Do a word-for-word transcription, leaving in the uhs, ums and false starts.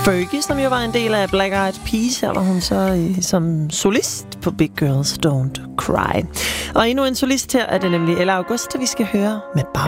Fergie, som jo var en del af Black Eyed Peas, her var hun så øh, som solist på Big Girls Don't Cry. Og endnu en solist her er det nemlig Ella Augusta, vi skal høre med bag.